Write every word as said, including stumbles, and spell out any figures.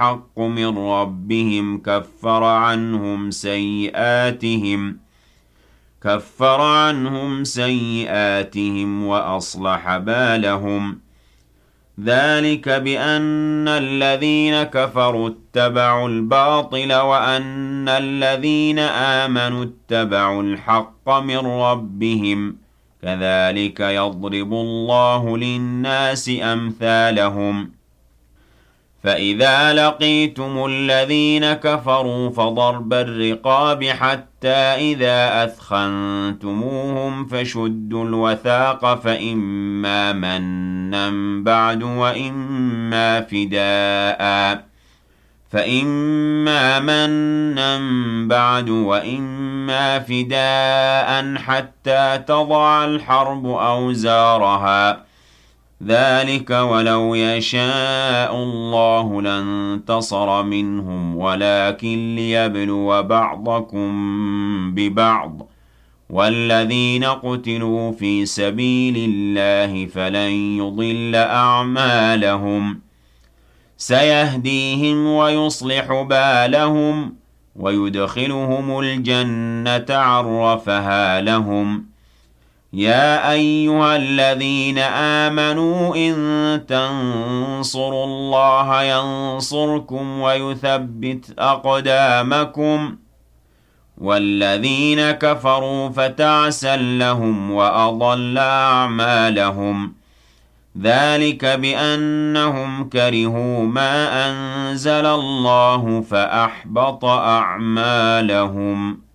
الحق من ربهم كفر عنهم سيئاتهم كفر عنهم سيئاتهم وأصلح بالهم ذلك بأن الذين كفروا اتبعوا الباطل وأن الذين آمنوا اتبعوا الحق من ربهم كذلك يضرب الله للناس أمثالهم فإذا لقيتم الذين كفروا فضرب الرقاب حتى إذا أثخنتموهم فشدوا الوثاق فإما منا بعد وإما فداء فإما منا بعد وإما فداء حتى تضع الحرب أوزارها ذلك ولو يشاء الله لانتصر منهم ولكن ليبلو بعضكم ببعض والذين قتلوا في سبيل الله فلن يضل أعمالهم سيهديهم ويصلح بالهم ويدخلهم الجنة عرفها لهم يا أيها الذين آمنوا إن تنصروا الله ينصركم ويثبت أقدامكم والذين كفروا فتعسا لهم وأضل أعمالهم ذلك بأنهم كرهوا ما أنزل الله فأحبط أعمالهم